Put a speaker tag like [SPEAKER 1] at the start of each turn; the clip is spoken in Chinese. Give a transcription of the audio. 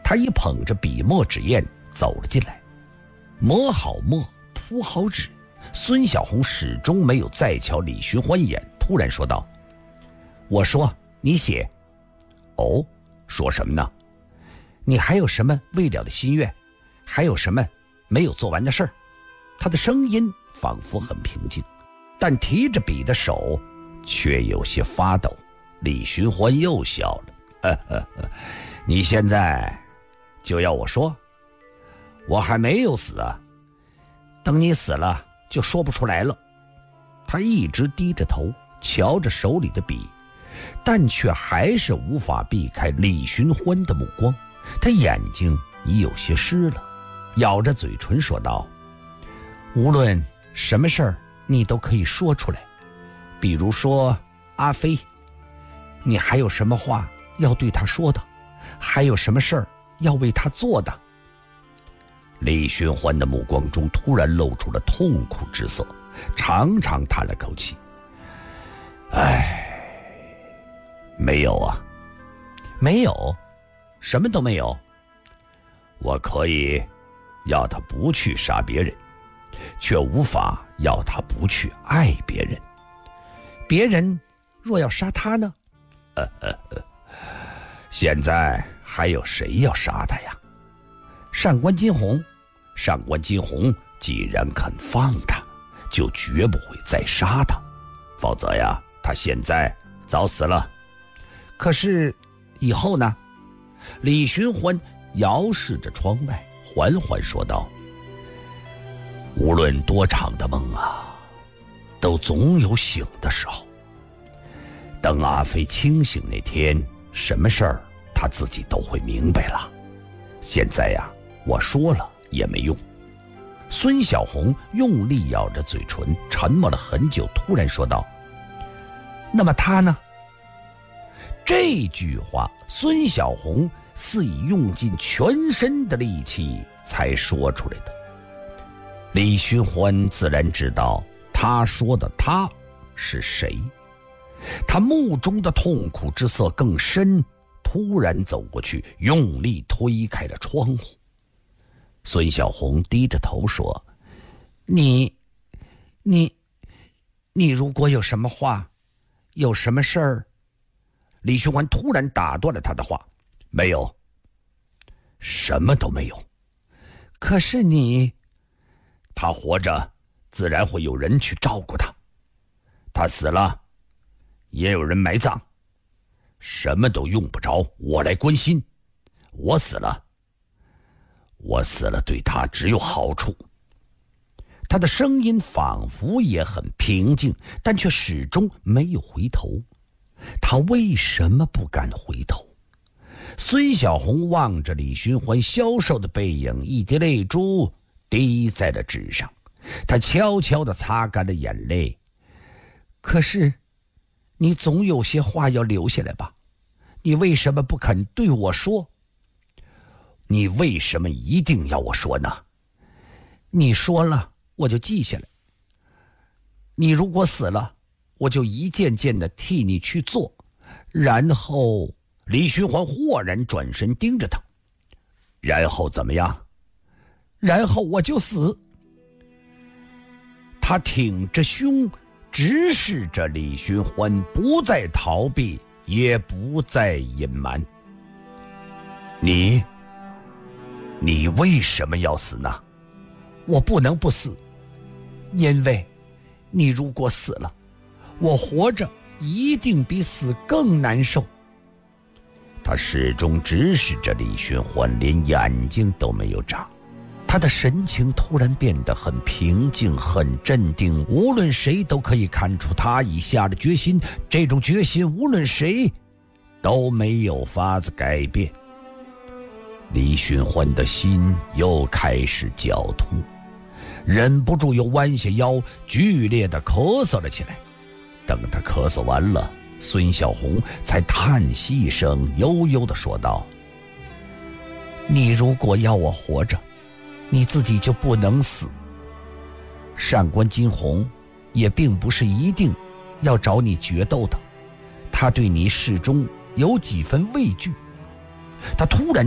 [SPEAKER 1] 他已捧着笔墨纸砚走了进来，磨好墨，铺好纸。孙小红始终没有再瞧李寻欢一眼，突然说道：“我说你写。”“哦，说什么呢？你还有什么未了的心愿？还有什么没有做完的事儿？”他的声音仿佛很平静，但提着笔的手却有些发抖。李寻欢又笑了：“你现在就要我说？我还没有死啊，等你死了就说不出来了。”他一直低着头瞧着手里的笔，但却还是无法避开李寻欢的目光。他眼睛已有些湿了，咬着嘴唇说道：“无论什么事儿你都可以说出来，比如说阿飞，你还有什么话要对他说的？还有什么事儿要为他做的？”李寻欢的目光中突然露出了痛苦之色，长长叹了口气：“没有啊。”“没有？什么都没有？”“我可以要他不去杀别人，却无法要他不去爱别人。别人若要杀他呢？”“现在还有谁要杀他呀？”“上官金鸿。上官金鸿既然肯放他，就绝不会再杀他，否则呀，他现在早死了。”“可是以后呢？”李寻欢遥视着窗外，缓缓说道：“无论多长的梦啊，都总有醒的时候。等阿飞清醒那天，什么事儿他自己都会明白了。现在呀，我说了也没用。”孙小红用力咬着嘴唇，沉默了很久，突然说道：“那么他呢？”这句话孙小红似已用尽全身的力气才说出来的。李寻欢自然知道他说的他是谁，他目中的痛苦之色更深，突然走过去，用力推开了窗户。孙小红低着头说：“你如果有什么话，有什么事儿？”李寻欢突然打断了他的话：“没有，什么都没有。可是你……他活着，自然会有人去照顾他；他死了，也有人埋葬。什么都用不着我来关心。我死了对他只有好处。”他的声音仿佛也很平静，但却始终没有回头。他为什么不敢回头？孙小红望着李寻欢消瘦的背影，一滴泪珠滴在了纸上，他悄悄地擦干了眼泪。“可是你总有些话要留下来吧？你为什么不肯对我说？”“你为什么一定要我说呢？”“你说了我就记下来。你如果死了，我就一件件的替你去做。然后……”李寻欢豁然转身盯着他：“然后怎么样？”“然后我就死。”他挺着胸直视着李寻欢，不再逃避，也不再隐瞒。“你为什么要死呢？”“我不能不死，因为你如果死了，我活着一定比死更难受。”他始终直视着李寻欢，连眼睛都没有眨。他的神情突然变得很平静，很镇定，无论谁都可以看出他已下了决心，这种决心无论谁都没有法子改变。李寻欢的心又开始绞痛，忍不住又弯下腰，剧烈地咳嗽了起来。等他咳嗽完了，孙小红才叹息一声，悠悠地说道：“你如果要我活着，你自己就不能死。上官金鸿也并不是一定要找你决斗的，他对你始终有几分畏惧。”他突然